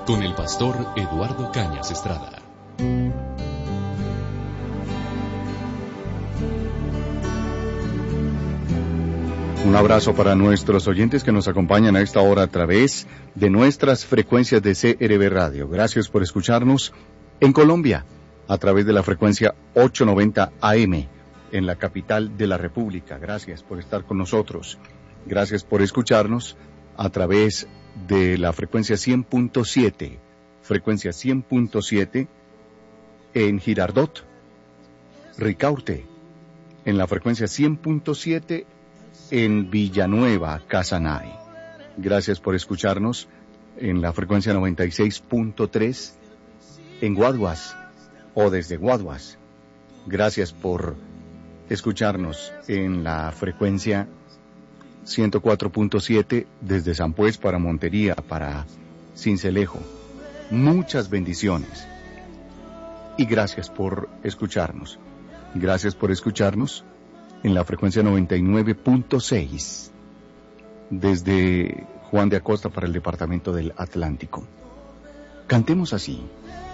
con el pastor Eduardo Cañas Estrada. Un abrazo para nuestros oyentes que nos acompañan a esta hora a través de nuestras frecuencias de CRB Radio. Gracias por escucharnos en Colombia a través de la frecuencia 890 AM en la capital de la República. Gracias por estar con nosotros. Gracias por escucharnos a través de la frecuencia 100.7 en Girardot, Ricaurte, en la frecuencia 100.7 en Villanueva, Casanare. Gracias por escucharnos en la frecuencia 96.3 en Guaduas o desde Guaduas. Gracias por escucharnos en la frecuencia 104.7 desde San Pues para Montería, para Sincelejo. Muchas bendiciones. Y gracias por escucharnos. Gracias por escucharnos en la frecuencia 99.6 desde Juan de Acosta para el departamento del Atlántico. Cantemos así.